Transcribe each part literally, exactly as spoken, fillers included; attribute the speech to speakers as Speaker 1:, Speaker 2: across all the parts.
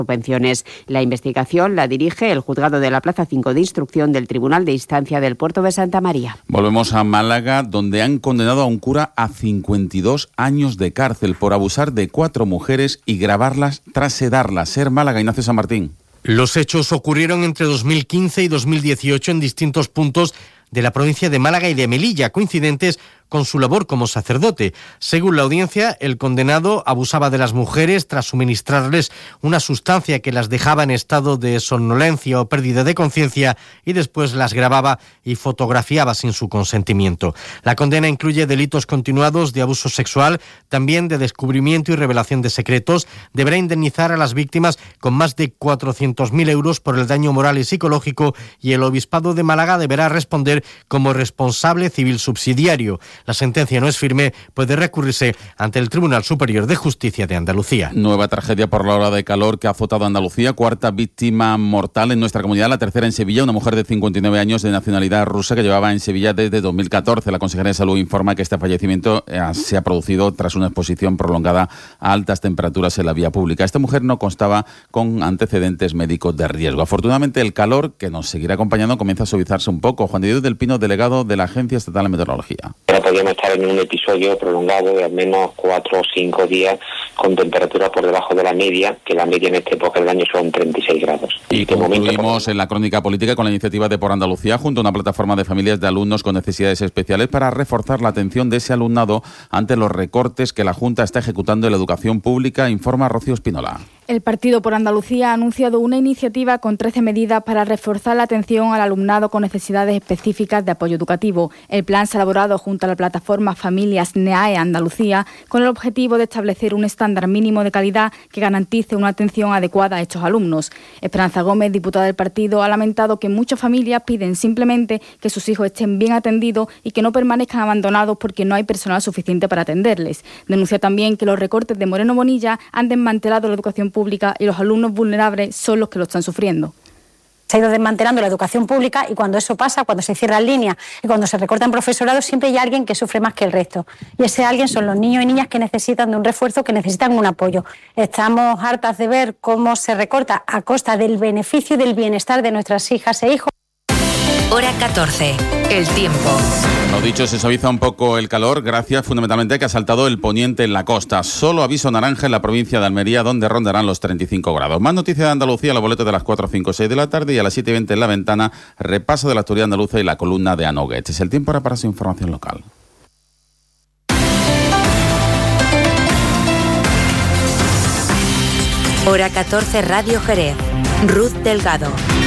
Speaker 1: subvenciones. La investigación la dirige el juzgado de la Plaza cinco de Instrucción del Tribunal de Instancia del Puerto de Santa María.
Speaker 2: Volvemos a Málaga, donde han condenado a un cura a cincuenta y dos años de cárcel por abusar de cuatro mujeres y grabarlas tras sedarlas. Ser Málaga, Ignacio San Martín.
Speaker 3: Los hechos ocurrieron entre dos mil quince y dos mil dieciocho en distintos puntos de la provincia de Málaga y de Melilla, coincidentes con su labor como sacerdote. Según la audiencia, el condenado abusaba de las mujeres tras suministrarles una sustancia que las dejaba en estado de somnolencia o pérdida de conciencia y después las grababa y fotografiaba sin su consentimiento. La condena incluye delitos continuados de abuso sexual, también de descubrimiento y revelación de secretos. Deberá indemnizar a las víctimas con más de cuatrocientos mil euros por el daño moral y psicológico, y el Obispado de Málaga deberá responder como responsable civil subsidiario. La sentencia no es firme, puede recurrirse ante el Tribunal Superior de Justicia de Andalucía.
Speaker 2: Nueva tragedia por la ola de calor que ha azotado a Andalucía, cuarta víctima mortal en nuestra comunidad, la tercera en Sevilla, una mujer de cincuenta y nueve años de nacionalidad rusa que llevaba en Sevilla desde dos mil catorce. La Consejería de Salud informa que este fallecimiento se ha producido tras una exposición prolongada a altas temperaturas en la vía pública. Esta mujer no constaba con antecedentes médicos de riesgo. Afortunadamente, el calor, que nos seguirá acompañando, comienza a suavizarse un poco. Juan de Dios del Pino, delegado de la Agencia Estatal de Meteorología.
Speaker 4: Podríamos estar en un episodio prolongado de al menos cuatro o cinco días con temperaturas por debajo de la media, que la media en esta época del año son treinta y seis grados.
Speaker 2: Y concluimos momento... en la crónica política con la iniciativa de Por Andalucía, junto a una plataforma de familias de alumnos con necesidades especiales, para reforzar la atención de ese alumnado ante los recortes que la Junta está ejecutando en la educación pública, informa Rocío Espinola.
Speaker 5: El Partido Por Andalucía ha anunciado una iniciativa con trece medidas para reforzar la atención al alumnado con necesidades específicas de apoyo educativo. El plan se ha elaborado junto a la plataforma Familias N E A E Andalucía con el objetivo de establecer un estándar mínimo de calidad que garantice una atención adecuada a estos alumnos. Esperanza Gómez, diputada del partido, ha lamentado que muchas familias piden simplemente que sus hijos estén bien atendidos y que no permanezcan abandonados porque no hay personal suficiente para atenderles. Denuncia también que los recortes de Moreno Bonilla han desmantelado la educación pública y los alumnos vulnerables son los que lo están sufriendo.
Speaker 6: Se ha ido desmantelando la educación pública y cuando eso pasa, cuando se cierran líneas y cuando se recortan profesorados, siempre hay alguien que sufre más que el resto. Y ese alguien son los niños y niñas que necesitan de un refuerzo, que necesitan un apoyo. Estamos hartas de ver cómo se recorta a costa del beneficio y del bienestar de nuestras hijas e hijos.
Speaker 7: Hora catorce. El tiempo.
Speaker 2: Lo dicho, se suaviza un poco el calor, gracias fundamentalmente a que ha saltado el poniente en la costa. Solo aviso naranja en la provincia de Almería, donde rondarán los treinta y cinco grados. Más noticias de Andalucía, los boletos de las cuatro, cinco, seis de la tarde, y a las siete y veinte en La Ventana, repaso de la actualidad andaluza y la columna de Anoguet. Es el tiempo ahora para su información local.
Speaker 7: Hora catorce, Radio Jerez. Ruth Delgado.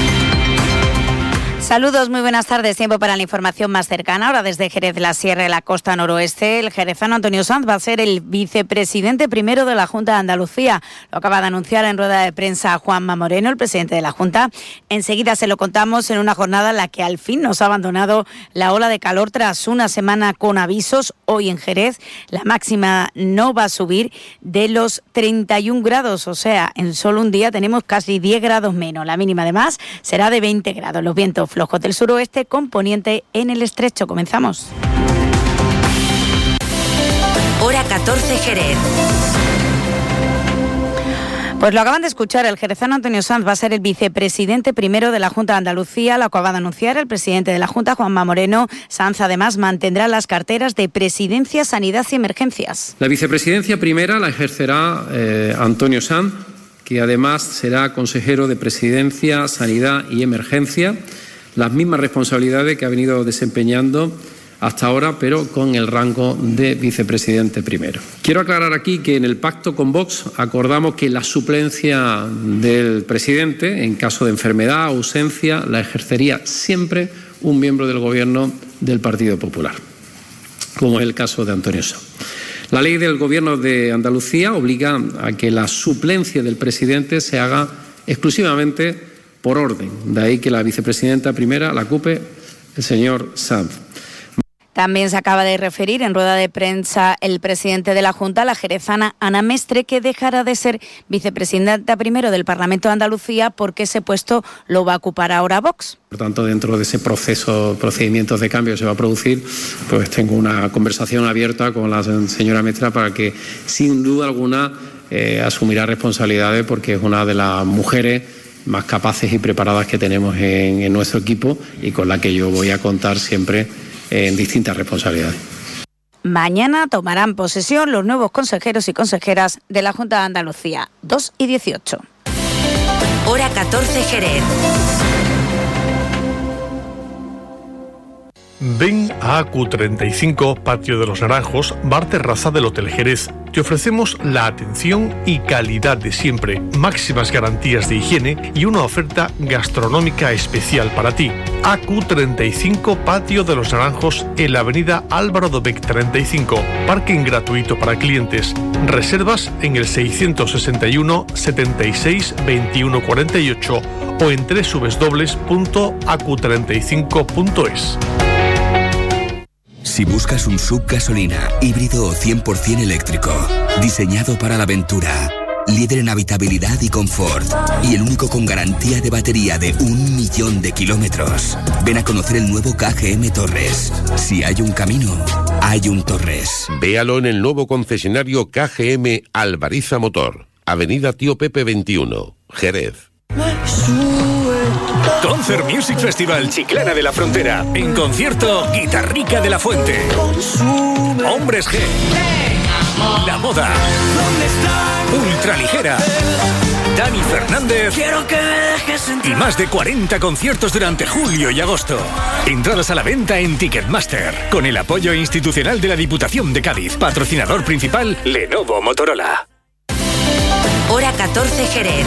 Speaker 8: Saludos, muy buenas tardes. Tiempo para la información más cercana. Ahora desde Jerez, la Sierra y la Costa Noroeste, el jerezano Antonio Sanz va a ser el vicepresidente primero de la Junta de Andalucía. Lo acaba de anunciar en rueda de prensa Juanma Moreno, el presidente de la Junta. Enseguida se lo contamos en una jornada en la que al fin nos ha abandonado la ola de calor tras una semana con avisos. Hoy en Jerez la máxima no va a subir de los treinta y un grados, o sea, en solo un día tenemos casi diez grados menos. La mínima además será de veinte grados. Los vientos flojos del suroeste con poniente en el estrecho. Comenzamos.
Speaker 7: Hora catorce, Jerez.
Speaker 8: Pues lo acaban de escuchar, el jerezano Antonio Sanz va a ser el vicepresidente primero de la Junta de Andalucía, lo acaba de anunciar el presidente de la Junta, Juanma Moreno. Sanz además mantendrá las carteras de Presidencia, Sanidad y Emergencias.
Speaker 9: La vicepresidencia primera la ejercerá eh, Antonio Sanz, que además será consejero de Presidencia, Sanidad y Emergencia, las mismas responsabilidades que ha venido desempeñando hasta ahora, pero con el rango de vicepresidente primero. Quiero aclarar aquí que en el pacto con Vox acordamos que la suplencia del presidente, en caso de enfermedad o ausencia, la ejercería siempre un miembro del Gobierno del Partido Popular, como es el caso de Antonio Sanz. La ley del Gobierno de Andalucía obliga a que la suplencia del presidente se haga exclusivamente por orden. De ahí que la vicepresidenta primera la ocupe el señor Sanz.
Speaker 8: También se acaba de referir en rueda de prensa el presidente de la Junta, la jerezana Ana Mestre, que dejará de ser vicepresidenta primero del Parlamento de Andalucía porque ese puesto lo va a ocupar ahora Vox.
Speaker 9: Por tanto, dentro de ese proceso, procedimientos de cambio que se va a producir, pues tengo una conversación abierta con la señora Mestre para que, sin duda alguna, eh, asumirá responsabilidades porque es una de las mujeres más capaces y preparadas que tenemos en, en nuestro equipo y con la que yo voy a contar siempre en distintas responsabilidades.
Speaker 8: Mañana tomarán posesión los nuevos consejeros y consejeras de la Junta de Andalucía, dos y dieciocho.
Speaker 7: Hora catorce, Jerez.
Speaker 10: Ven a A Q treinta y cinco, Patio de los Naranjos, bar terraza del Hotel Jerez. Te ofrecemos la atención y calidad de siempre, máximas garantías de higiene y una oferta gastronómica especial para ti. A Q treinta y cinco, Patio de los Naranjos, en la avenida Álvaro Dobech treinta y cinco. Parking gratuito para clientes. Reservas en el seiscientos sesenta y uno, setenta y seis, veintiuno cuarenta y ocho o en doble u doble u doble u punto a q treinta y cinco punto es.
Speaker 11: Si buscas un sub gasolina, híbrido o cien por ciento eléctrico, diseñado para la aventura, líder en habitabilidad y confort, y el único con garantía de batería de un millón de kilómetros, ven a conocer el nuevo K G M Torres. Si hay un camino, hay un Torres.
Speaker 12: Véalo en el nuevo concesionario K G M Alvariza Motor, Avenida Tío Pepe veintiuno, Jerez.
Speaker 13: Concert Music Festival Chiclana de la Frontera. En concierto, Guitarrica de la Fuente. Hombres G. La Moda. Ultraligera. Dani Fernández. Y más de cuarenta conciertos durante julio y agosto. Entradas a la venta en Ticketmaster. Con el apoyo institucional de la Diputación de Cádiz. Patrocinador principal, Lenovo Motorola.
Speaker 7: Hora catorce, Jerez.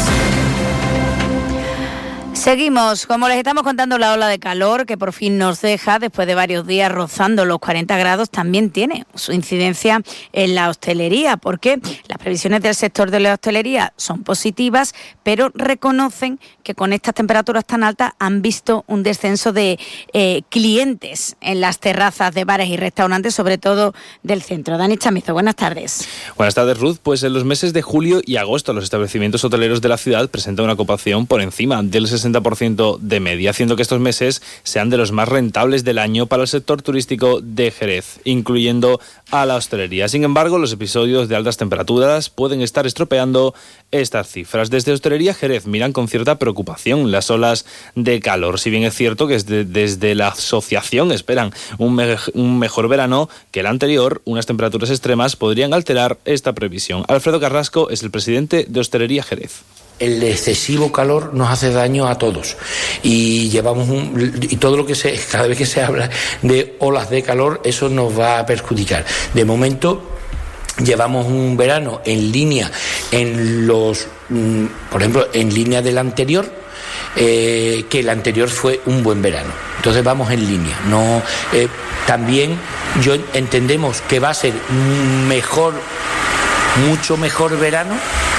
Speaker 8: Seguimos, como les estamos contando, la ola de calor que por fin nos deja después de varios días rozando los cuarenta grados también tiene su incidencia en la hostelería, porque las previsiones del sector de la hostelería son positivas, pero reconocen que con estas temperaturas tan altas han visto un descenso de eh, clientes en las terrazas de bares y restaurantes, sobre todo del centro. Dani Chamizo, buenas tardes.
Speaker 14: Buenas tardes, Ruth. Pues en los meses de julio y agosto los establecimientos hoteleros de la ciudad presentan una ocupación por encima del sesenta por ciento de media, haciendo que estos meses sean de los más rentables del año para el sector turístico de Jerez, incluyendo a la hostelería. Sin embargo, los episodios de altas temperaturas pueden estar estropeando estas cifras. Desde Hostelería Jerez miran con cierta preocupación las olas de calor, si bien es cierto que desde, desde la asociación esperan un, me, un mejor verano que el anterior, unas temperaturas extremas podrían alterar esta previsión. Alfredo Carrasco es el presidente de Hostelería Jerez.
Speaker 15: El excesivo calor nos hace daño a todos y llevamos un, y todo lo que se cada vez que se habla de olas de calor, eso nos va a perjudicar. De momento llevamos un verano en línea en los por ejemplo en línea del anterior, eh, que el anterior fue un buen verano. Entonces vamos en línea. No eh, también yo entendemos que va a ser mejor, mucho mejor verano.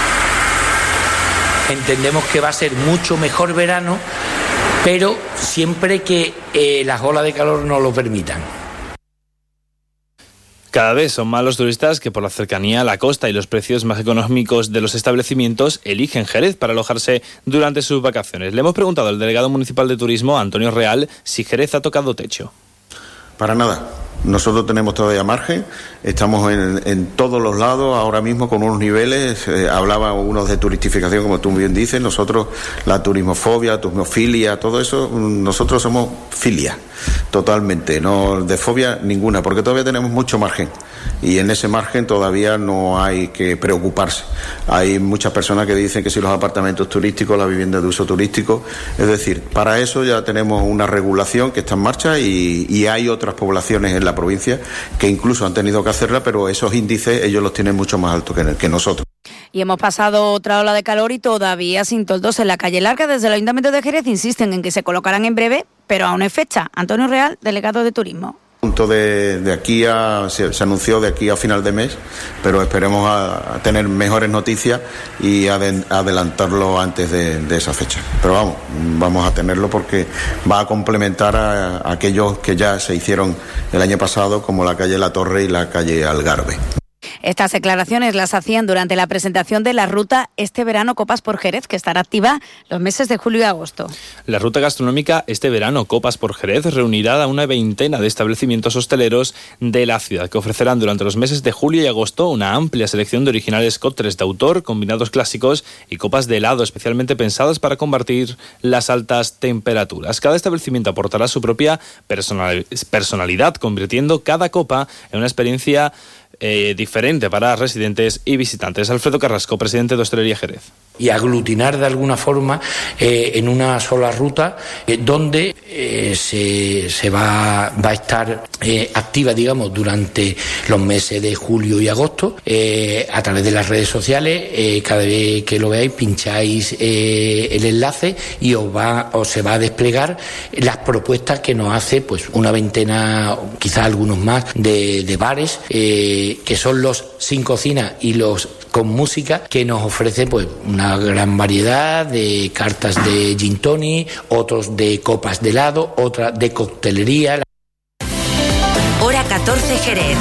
Speaker 15: Entendemos que va a ser mucho mejor verano, pero siempre que eh, las olas de calor nos lo permitan.
Speaker 14: Cada vez son más los turistas que por la cercanía a la costa y los precios más económicos de los establecimientos eligen Jerez para alojarse durante sus vacaciones. Le hemos preguntado al delegado municipal de turismo, Antonio Real, si Jerez ha tocado techo.
Speaker 16: Para nada. Nosotros tenemos todavía margen, estamos en, en todos los lados ahora mismo con unos niveles, eh, hablaba unos de turistificación, como tú bien dices, nosotros la turismofobia, turismofilia, todo eso, nosotros somos filia, totalmente, no de fobia ninguna, porque todavía tenemos mucho margen y en ese margen todavía no hay que preocuparse. Hay muchas personas que dicen que si los apartamentos turísticos, las viviendas de uso turístico, es decir, para eso ya tenemos una regulación que está en marcha y, y hay otras poblaciones en la provincia que incluso han tenido que hacerla, pero esos índices ellos los tienen mucho más altos que, que nosotros.
Speaker 8: Y hemos pasado otra ola de calor y todavía sin toldos en la calle Larga. Desde el Ayuntamiento de Jerez insisten en que se colocarán en breve, pero aún no hay fecha. Antonio Real, delegado de Turismo.
Speaker 16: Punto de, de aquí a se, se anunció de aquí a final de mes, pero esperemos a, a tener mejores noticias y a de, a adelantarlo antes de, de esa fecha. Pero vamos, vamos a tenerlo porque va a complementar a, a aquellos que ya se hicieron el año pasado, como la calle La Torre y la calle Algarve.
Speaker 8: Estas declaraciones las hacían durante la presentación de la ruta Este Verano Copas por Jerez, que estará activa los meses de julio y agosto.
Speaker 14: La ruta gastronómica Este Verano Copas por Jerez reunirá a una veintena de establecimientos hosteleros de la ciudad, que ofrecerán durante los meses de julio y agosto una amplia selección de originales cócteles de autor, combinados clásicos y copas de helado especialmente pensadas para combatir las altas temperaturas. Cada establecimiento aportará su propia personal, personalidad, convirtiendo cada copa en una experiencia eh, diferente para residentes y visitantes. Alfredo Carrasco, presidente de Hostelería Jerez.
Speaker 15: Y aglutinar de alguna forma eh, en una sola ruta eh, donde eh, se, se va, va a estar eh, activa, digamos, durante los meses de julio y agosto eh, a través de las redes sociales. Eh, cada vez que lo veáis pincháis eh, el enlace y os va os se va a desplegar las propuestas que nos hace pues una veintena, quizás algunos más, de, de bares eh, que son los sin cocina y los con música, que nos ofrece pues una gran variedad de cartas de gin tonic, otros de copas de helado, otra de coctelería.
Speaker 7: Hora catorce Jerez.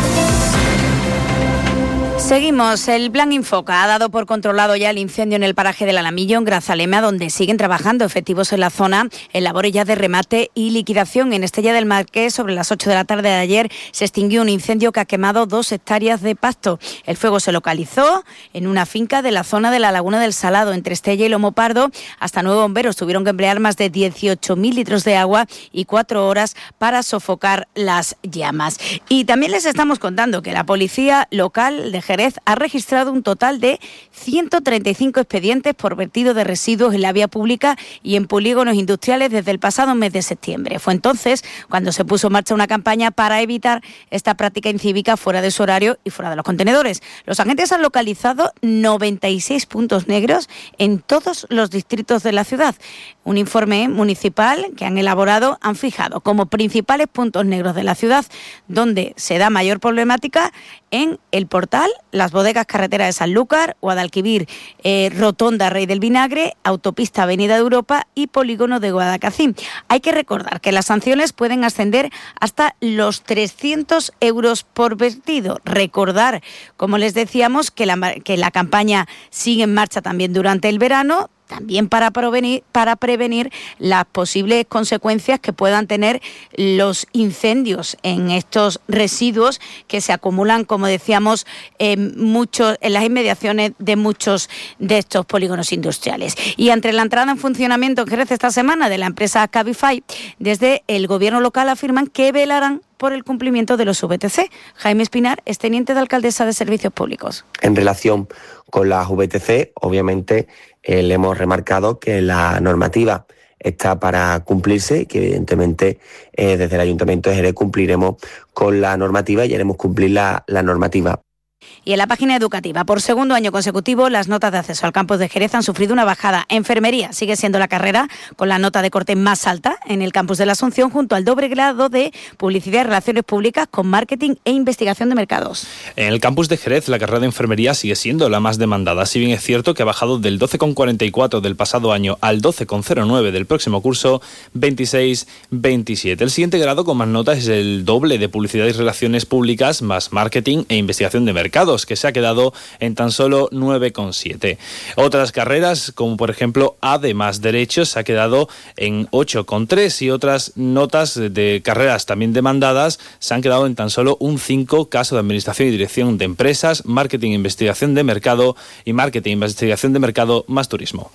Speaker 8: Seguimos. El plan Infoca ha dado por controlado ya el incendio en el paraje del Alamillo, en Grazalema, donde siguen trabajando efectivos en la zona en labores ya de remate y liquidación. En Estella del Marqués, sobre las ocho de la tarde de ayer, se extinguió un incendio que ha quemado dos hectáreas de pasto. El fuego se localizó en una finca de la zona de la Laguna del Salado, entre Estella y Lomo Pardo. Hasta nueve bomberos tuvieron que emplear más de dieciocho mil litros de agua y cuatro horas para sofocar las llamas. Y también les estamos contando que la policía local de Jerez ha registrado un total de ciento treinta y cinco expedientes por vertido de residuos en la vía pública y en polígonos industriales desde el pasado mes de septiembre. Fue entonces cuando se puso en marcha una campaña para evitar esta práctica incívica fuera de su horario y fuera de los contenedores. Los agentes han localizado noventa y seis puntos negros en todos los distritos de la ciudad. Un informe municipal que han elaborado han fijado como principales puntos negros de la ciudad donde se da mayor problemática en El Portal, las bodegas carretera de Sanlúcar, Guadalquivir, eh, Rotonda Rey del Vinagre, Autopista Avenida de Europa y Polígono de Guadalcacín. Hay que recordar que las sanciones pueden ascender hasta los trescientos euros por vertido. Recordar, como les decíamos, que la, que la campaña sigue en marcha también durante el verano, también para prevenir, para prevenir las posibles consecuencias que puedan tener los incendios en estos residuos que se acumulan, como decíamos, en, muchos, en las inmediaciones de muchos de estos polígonos industriales. Y ante la entrada en funcionamiento en Jerez esta semana de la empresa Cabify, desde el gobierno local afirman que velarán por el cumplimiento de los V T C. Jaime Espinar es teniente de alcaldesa de Servicios Públicos.
Speaker 17: En relación con las V T C, obviamente eh, le hemos remarcado que la normativa está para cumplirse y que evidentemente eh, desde el Ayuntamiento de Jerez cumpliremos con la normativa y haremos cumplir la, la normativa.
Speaker 8: Y en la página educativa, por segundo año consecutivo, las notas de acceso al campus de Jerez han sufrido una bajada. Enfermería sigue siendo la carrera con la nota de corte más alta en el campus de la Asunción, junto al doble grado de Publicidad y Relaciones Públicas con Marketing e Investigación de Mercados.
Speaker 14: En el campus de Jerez, la carrera de enfermería sigue siendo la más demandada, si bien es cierto que ha bajado del doce coma cuarenta y cuatro del pasado año al doce coma cero nueve del próximo curso veintiséis veintisiete. El siguiente grado con más notas es el doble de Publicidad y Relaciones Públicas más Marketing e Investigación de Mercados, que se ha quedado en tan solo nueve coma siete. Otras carreras, como por ejemplo además Derechos, se ha quedado en ocho coma tres y otras notas de carreras también demandadas se han quedado en tan solo un cinco, caso de Administración y Dirección de Empresas, Marketing e Investigación de Mercado y Marketing e Investigación de Mercado más Turismo.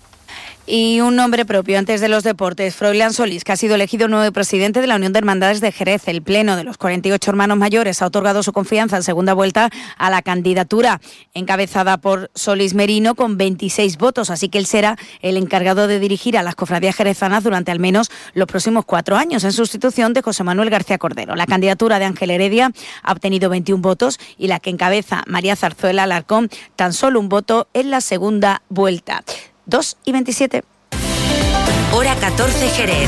Speaker 8: Y un nombre propio antes de los deportes, Froilán Solís, que ha sido elegido nuevo presidente de la Unión de Hermandades de Jerez. El Pleno de los cuarenta y ocho hermanos mayores ha otorgado su confianza en segunda vuelta a la candidatura, encabezada por Solís Merino con veintiséis votos, así que él será el encargado de dirigir a las cofradías jerezanas durante al menos los próximos cuatro años, en sustitución de José Manuel García Cordero. La candidatura de Ángel Heredia ha obtenido veintiún votos y la que encabeza María Zarzuela Alarcón tan solo un voto en la segunda vuelta. dos y veintisiete.
Speaker 7: Hora catorce Jerez.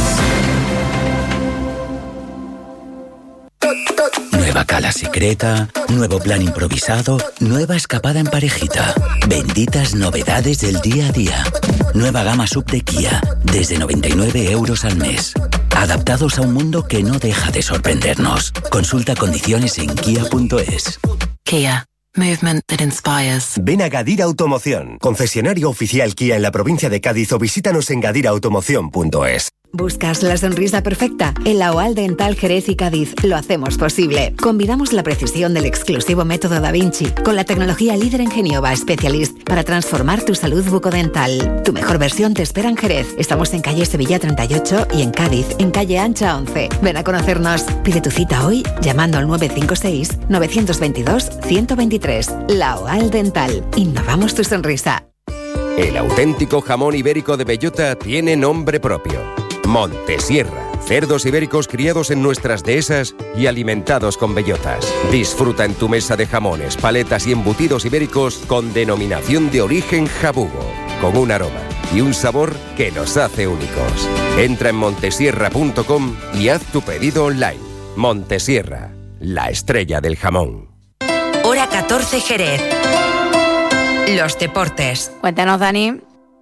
Speaker 11: Nueva cala secreta, nuevo plan improvisado, nueva escapada en parejita. Benditas novedades del día a día. Nueva gama sub de Kia, desde noventa y nueve euros al mes. Adaptados a un mundo que no deja de sorprendernos. Consulta condiciones en kia punto es.
Speaker 7: Kia.
Speaker 18: Movement that inspires.
Speaker 19: Ven a Gadira Automoción, concesionario oficial Kia en la provincia de Cádiz, o visítanos en gadira automoción punto es.
Speaker 20: ¿Buscas la sonrisa perfecta? En la OAL Dental Jerez y Cádiz lo hacemos posible. Combinamos la precisión del exclusivo método Da Vinci con la tecnología líder en Geniova Specialist para transformar tu salud bucodental. Tu mejor versión te espera en Jerez. Estamos en calle Sevilla treinta y ocho y en Cádiz, en calle Ancha once. Ven a conocernos. Pide tu cita hoy llamando al nueve cinco seis, nueve dos dos, uno dos tres. La OAL Dental. Innovamos tu sonrisa.
Speaker 21: El auténtico jamón ibérico de bellota tiene nombre propio. Montesierra. Cerdos ibéricos criados en nuestras dehesas y alimentados con bellotas. Disfruta en tu mesa de jamones, paletas y embutidos ibéricos con denominación de origen jabugo, con un aroma y un sabor que los hace únicos. Entra en montesierra punto com y haz tu pedido online. Montesierra, la estrella del jamón.
Speaker 7: Hora catorce Jerez. Los deportes.
Speaker 8: Cuéntanos, Dani.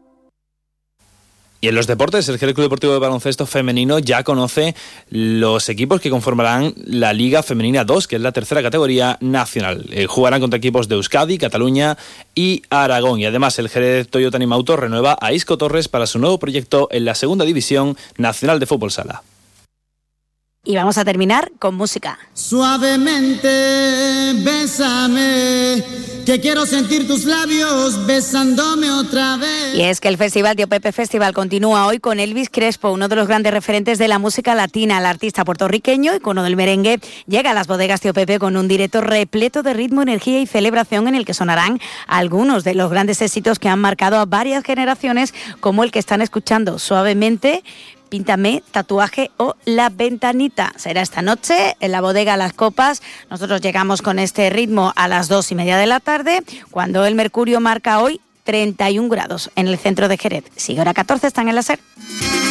Speaker 14: Y en los deportes, el Jerez Club Deportivo de Baloncesto Femenino ya conoce los equipos que conformarán la Liga Femenina dos, que es la tercera categoría nacional. Eh, jugarán contra equipos de Euskadi, Cataluña y Aragón. Y además el Jerez Toyota Animauto renueva a Isco Torres para su nuevo proyecto en la segunda división nacional de fútbol sala.
Speaker 8: Y vamos a terminar con música.
Speaker 22: Suavemente, bésame, que quiero sentir tus labios besándome otra vez.
Speaker 8: Y es que el Festival Tío Pepe Festival continúa hoy con Elvis Crespo, uno de los grandes referentes de la música latina. El artista puertorriqueño, icono del merengue, llega a las bodegas Tío Pepe con un directo repleto de ritmo, energía y celebración, en el que sonarán algunos de los grandes éxitos que han marcado a varias generaciones, como el que están escuchando, Suavemente, Píntame, Tatuaje o La Ventanita. Será esta noche en la bodega Las Copas. Nosotros llegamos con este ritmo a las dos y media de la tarde, cuando el mercurio marca hoy treinta y un grados en el centro de Jerez. Sigue hora catorce, están en la SER.